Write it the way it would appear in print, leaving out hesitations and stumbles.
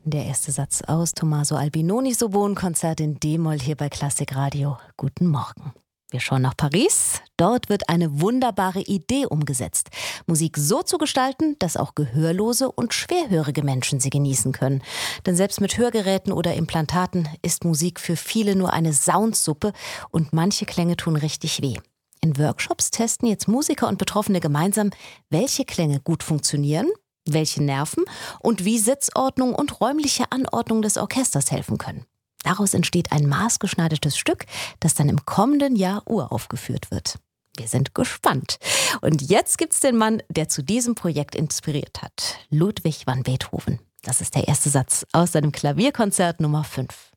Der erste Satz aus Tommaso Albinonis Oboen-Konzert in D-Moll hier bei Klassik Radio. Guten Morgen. Wir schauen nach Paris. Dort wird eine wunderbare Idee umgesetzt. Musik so zu gestalten, dass auch gehörlose und schwerhörige Menschen sie genießen können. Denn selbst mit Hörgeräten oder Implantaten ist Musik für viele nur eine Soundsuppe und manche Klänge tun richtig weh. In Workshops testen jetzt Musiker und Betroffene gemeinsam, welche Klänge gut funktionieren, welche nerven und wie Sitzordnung und räumliche Anordnung des Orchesters helfen können. Daraus entsteht ein maßgeschneidertes Stück, das dann im kommenden Jahr uraufgeführt wird. Wir sind gespannt. Und jetzt gibt's den Mann, der zu diesem Projekt inspiriert hat. Ludwig van Beethoven. Das ist der erste Satz aus seinem Klavierkonzert Nummer 5.